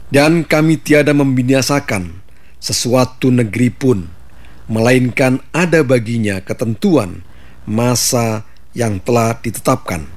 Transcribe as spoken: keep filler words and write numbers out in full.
Dan kami tiada membinasakan sesuatu negeri pun, melainkan ada baginya ketentuan masa yang telah ditetapkan.